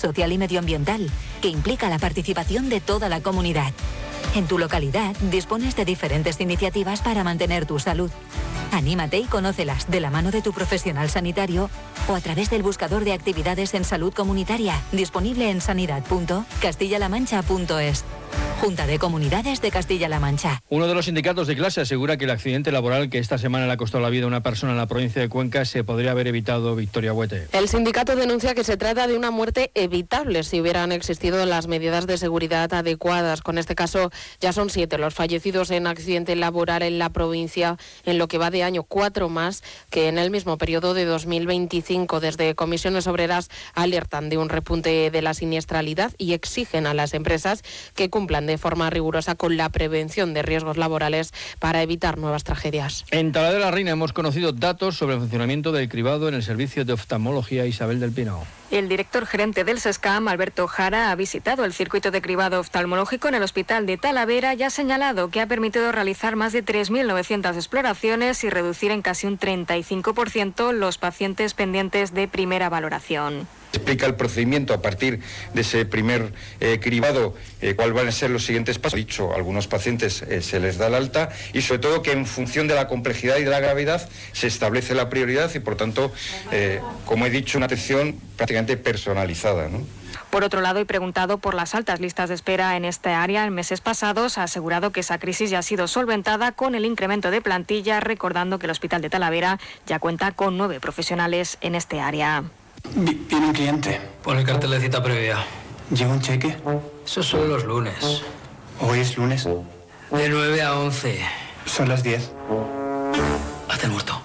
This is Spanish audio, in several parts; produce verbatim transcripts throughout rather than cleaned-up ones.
social y medioambiental, que implica la participación de toda la comunidad. En tu localidad dispones de diferentes iniciativas para mantener tu salud. Anímate y conócelas de la mano de tu profesional sanitario o a través del buscador de actividades en salud comunitaria, disponible en sanidad punto castilla la mancha punto es. Junta de Comunidades de Castilla-La Mancha. Uno de los sindicatos de clase asegura que el accidente laboral que esta semana le ha costado la vida a una persona en la provincia de Cuenca se podría haber evitado. Victoria Huete. El sindicato denuncia que se trata de una muerte evitable si hubieran existido las medidas de seguridad adecuadas. Con este caso ya son siete los fallecidos en accidente laboral en la provincia, en lo que va de año, cuatro más que en el mismo periodo de dos mil veinticinco. Desde Comisiones Obreras alertan de un repunte de la siniestralidad y exigen a las empresas que cumplan de forma rigurosa con la prevención de riesgos laborales para evitar nuevas tragedias. En Talavera de la Reina hemos conocido datos sobre el funcionamiento del cribado en el servicio de oftalmología Isabel del Pino. El director gerente del SESCAM, Alberto Jara, ha visitado el circuito de cribado oftalmológico en el hospital de Talavera y ha señalado que ha permitido realizar más de tres mil novecientas exploraciones y reducir en casi un treinta y cinco por ciento los pacientes pendientes de primera valoración. Explica el procedimiento a partir de ese primer eh, cribado, eh, cuáles van a ser los siguientes pasos. Dicho, a algunos pacientes eh, se les da el alta y sobre todo que en función de la complejidad y de la gravedad se establece la prioridad y por tanto, eh, como he dicho, una atención prácticamente personalizada, ¿no? Por otro lado, y preguntado por las altas listas de espera en esta área en meses pasados, ha asegurado que esa crisis ya ha sido solventada con el incremento de plantilla, recordando que el Hospital de Talavera ya cuenta con nueve profesionales en este área. Viene un cliente. Pon el cartel de cita previa. ¿Lleva un cheque? Eso es solo los lunes. ¿Hoy es lunes? De nueve a once. Son las diez. Haz el muerto.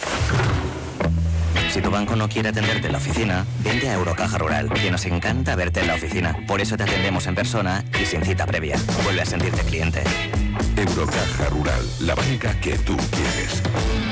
Si tu banco no quiere atenderte en la oficina, vente a Eurocaja Rural, que nos encanta verte en la oficina. Por eso te atendemos en persona y sin cita previa. Vuelve a sentirte cliente. Eurocaja Rural, la banca que tú quieres.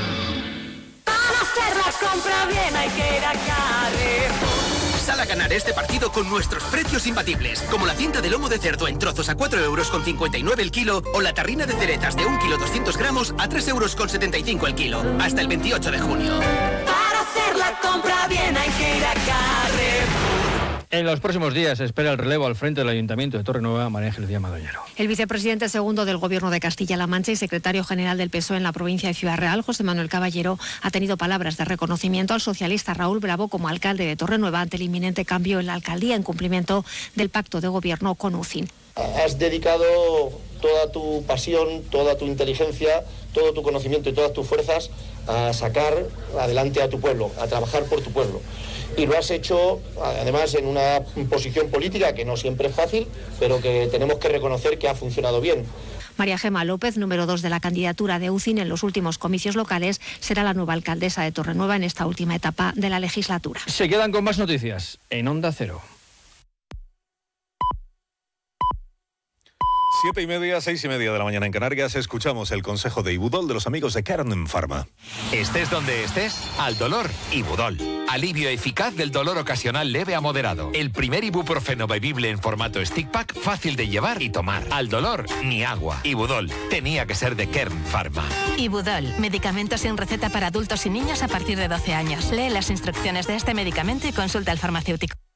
Para hacer la compra bien hay que ir a Carrefour. Sal a ganar este partido con nuestros precios imbatibles, como la cinta de lomo de cerdo en trozos a cuatro euros con cincuenta y nueve el kilo o la tarrina de ceretas de un kilo doscientos gramos a tres euros con setenta y cinco el kilo, hasta el veintiocho de junio. Para hacer la compra bien hay que ir a Carrefour. En los próximos días se espera el relevo al frente del Ayuntamiento de Torrenueva, María Ángeles Díaz Madoñero. El vicepresidente segundo del Gobierno de Castilla-La Mancha y secretario general del P S O E en la provincia de Ciudad Real, José Manuel Caballero, ha tenido palabras de reconocimiento al socialista Raúl Bravo como alcalde de Torrenueva ante el inminente cambio en la alcaldía en cumplimiento del pacto de gobierno con U C I N. Has dedicado toda tu pasión, toda tu inteligencia, todo tu conocimiento y todas tus fuerzas a sacar adelante a tu pueblo, a trabajar por tu pueblo. Y lo has hecho, además, en una posición política que no siempre es fácil, pero que tenemos que reconocer que ha funcionado bien. María Gema López, número dos de la candidatura de U C I N en los últimos comicios locales, será la nueva alcaldesa de Torrenueva en esta última etapa de la legislatura. Se quedan con más noticias en Onda Cero. Siete y media, seis y media de la mañana en Canarias, escuchamos el consejo de Ibudol de los amigos de Karen Pharma. Estés donde estés, al dolor, Ibudol. Alivio eficaz del dolor ocasional leve a moderado. El primer ibuprofeno bebible en formato stick pack, fácil de llevar y tomar. Al dolor, ni agua. Ibudol, tenía que ser de Kern Pharma. Ibudol, medicamento sin receta para adultos y niños a partir de doce años. Lee las instrucciones de este medicamento y consulta al farmacéutico.